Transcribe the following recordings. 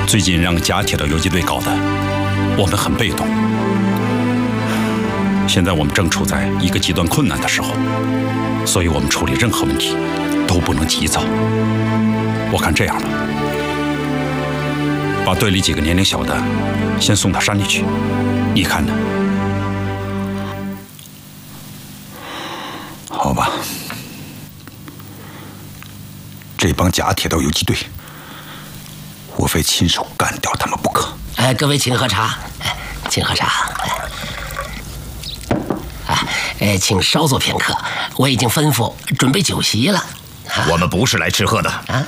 最近让假铁道游击队搞的，我们很被动。现在我们正处在一个极端困难的时候，所以我们处理任何问题都不能急躁。我看这样吧，把队里几个年龄小的先送到山里去，你看呢？ 好吧，这帮假铁道游击队，我非亲手干掉他们不可。 哎，各位请喝茶，请喝茶。请稍坐片刻，我已经吩咐准备酒席了。 我们不是来吃喝的。啊？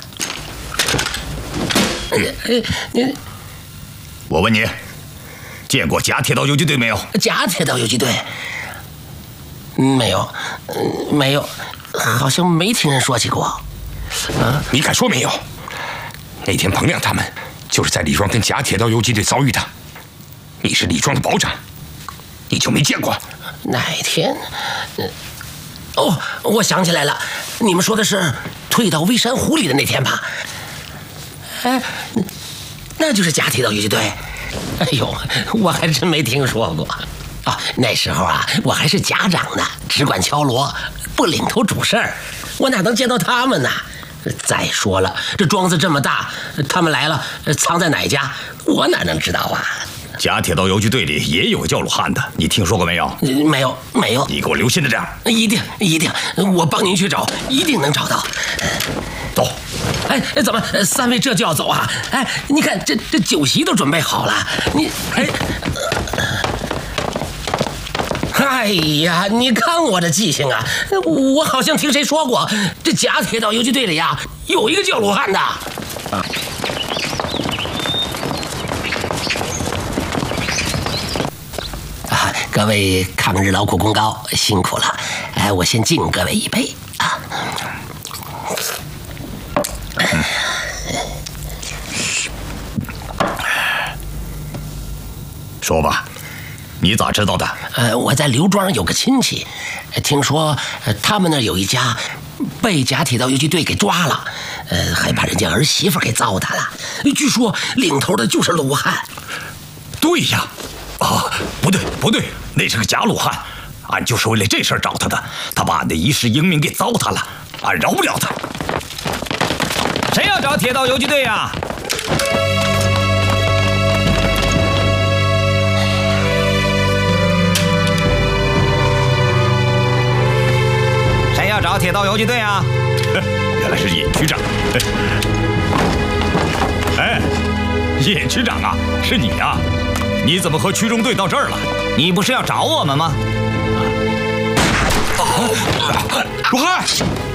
我问你，见过假铁道游击队没有？ 假铁道游击队？没有，没有，好像没听人说起过。 啊？你敢说没有？那天彭亮他们就是在李庄跟假铁道游击队遭遇的。你是李庄的保长，你就没见过？ 哪天？哦，我想起来了，你们说的是退到微山湖里的那天吧？哎，那就是假铁道游击队。哎呦，我还真没听说过。啊，那时候啊，我还是甲长呢，只管敲锣，不领头主事儿，我哪能见到他们呢？再说了，这庄子这么大，他们来了，藏在哪家，我哪能知道啊？ 假铁道游击队里也有叫鲁汉的，你听说过没有？ 没有，没有。 你给我留心着点。 一定，一定，我帮您去找，一定能找到。 走。 哎，怎么三位这就要走啊？哎，你看这酒席都准备好了，你哎呀，你看我这记性啊！我好像听谁说过，这假铁道游击队里呀有一个叫鲁汉的。各位抗日劳苦功高，辛苦了！哎，我先敬各位一杯啊！ 说吧，你咋知道的？ 我在刘庄有个亲戚，听说他们那有一家被假铁道游击队给抓了，还把人家儿媳妇给糟蹋了。据说领头的就是鲁汉。 对呀。啊，不对，那是个假鲁汉，俺就是为了这事儿找他的，他把俺的一世英名给糟蹋了，俺饶不了他。 谁要找铁道游击队呀？谁要找铁道游击队啊？ 原来是尹区长。哎，尹区长啊，是你啊！你怎么和区中队到这儿了？ 你不是要找我们吗？ 鲁汉，